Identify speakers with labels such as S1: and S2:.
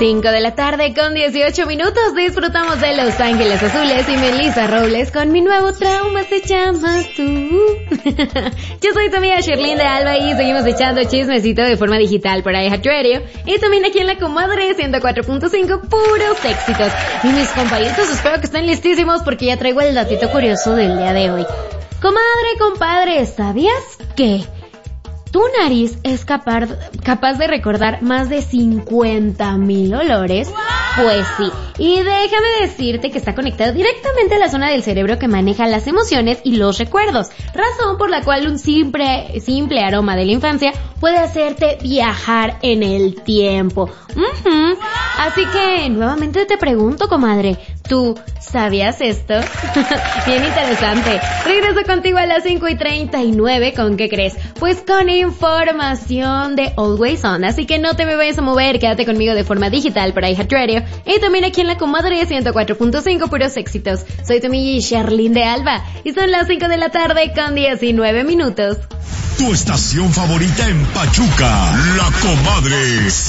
S1: 5 de la tarde con 18 minutos. Disfrutamos de Los Ángeles Azules y Melissa Robles con Mi Nuevo Trauma se llama tú. Yo soy tu amiga Sherlyn de Alba y seguimos echando chismecito de forma digital por iHeartRadio y también aquí en La Comadre 104.5, puros éxitos. Y mis compañeritos, espero que estén listísimos porque ya traigo el datito curioso del día de hoy. Comadre, compadre, ¿sabías que tu nariz es capaz de recordar más de 50,000 olores? Pues sí, y déjame decirte que está conectado directamente a la zona del cerebro que maneja las emociones y los recuerdos, razón por la cual un simple aroma de la infancia puede hacerte viajar en el tiempo. Así que, nuevamente te pregunto, comadre, ¿tú sabías esto? Bien interesante. Regreso contigo a las 5:39, ¿con qué crees? Pues con información de Always On, así que no te me vayas a mover, quédate conmigo de forma digital por iHeartRadio y también aquí en La Comadre 104.5, puros éxitos. Soy tu amiga Sherlyn de Alba y son las 5 de la tarde con 19 minutos.
S2: Tu estación favorita en Pachuca, La Comadre